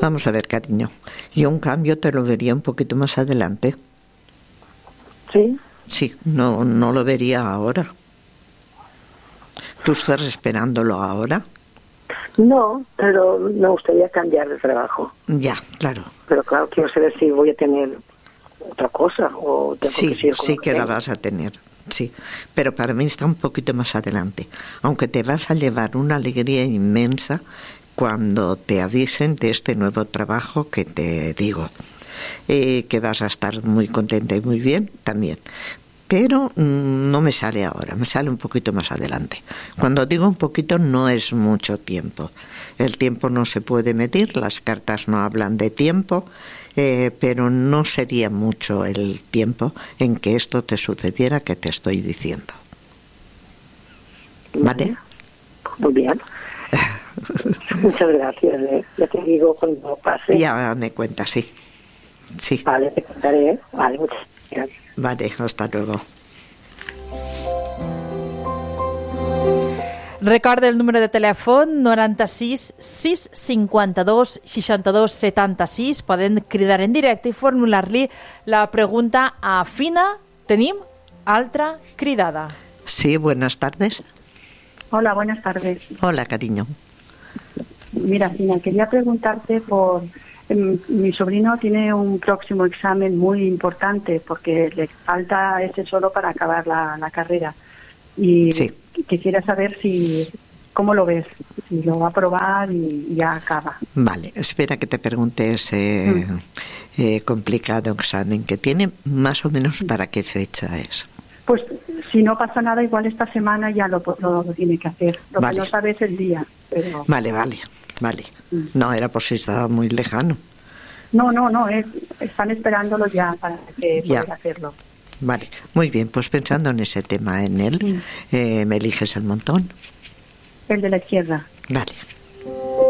Vamos a ver, cariño. Yo un cambio te lo vería un poquito más adelante. ¿Sí? Sí, no lo vería ahora. ¿Tú estás esperándolo ahora? No, pero me gustaría cambiar de trabajo. Ya, claro. Pero claro, quiero saber si voy a tener otra cosa o tengo que seguir con Sí lo que la tengo. vas a tener. Sí, pero para mí está un poquito más adelante. Aunque te vas a llevar una alegría inmensa cuando te avisen de este nuevo trabajo que te digo. Que vas a estar muy contenta y muy bien también. Pero no me sale ahora, me sale un poquito más adelante. Cuando digo un poquito no es mucho tiempo. El tiempo no se puede medir, las cartas no hablan de tiempo, pero no sería mucho el tiempo en que esto te sucediera que te estoy diciendo. ¿Vale? Muy bien. Muchas gracias. Ya te digo cuando pase. Ya me cuentas, sí. Vale, te contaré. Vale, muchas gracias. Vale, hasta luego. Recorda el número de telèfon 96 652 62 76. Poden cridar en directe i formular-li la pregunta a Fina. Tenim altra cridada. Sí, buenas tardes. Hola, buenas tardes. Hola, cariño. Mira, Fina, quería preguntarte por... mi sobrino tiene un próximo examen muy importante porque le falta ese solo para acabar la carrera. Y sí. Quisiera saber cómo lo ves, si lo va a aprobar y ya acaba. Vale, espera que te pregunte ese complicado examen que tiene, más o menos para qué fecha es. Pues si no pasa nada, igual esta semana ya lo tiene que hacer. Lo vale. que no sabe es el día. Pero... Vale. No, era por si estaba muy lejano. No, están esperándolo ya para que pueda hacerlo. Vale, muy bien, pues pensando en ese tema, en él, ¿me eliges el montón? El de la izquierda. Vale.